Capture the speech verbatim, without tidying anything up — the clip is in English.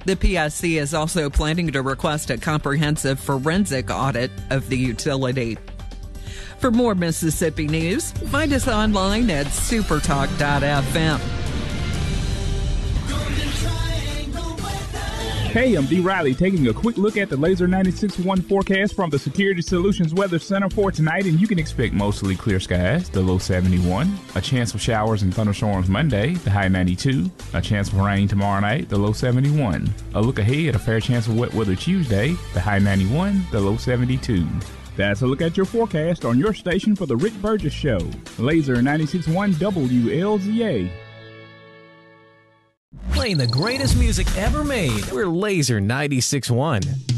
The P S C is also planning to request a comprehensive forensic audit of the utility. For more Mississippi news, find us online at supertalk dot f m. Hey, I'm D. Riley taking a quick look at the Laser ninety-six point one forecast from the Security Solutions Weather Center for tonight, and you can expect mostly clear skies, the low seventy-one. A chance of showers and thunderstorms Monday, the high ninety-two. A chance of rain tomorrow night, the low seventy-one. A look ahead, a fair chance of wet weather Tuesday, the high ninety-one, the low seventy-two. That's a look at your forecast on your station for the Rick Burgess Show. Laser ninety-six point one W L Z A. Playing the greatest music ever made. We're Laser ninety-six point one.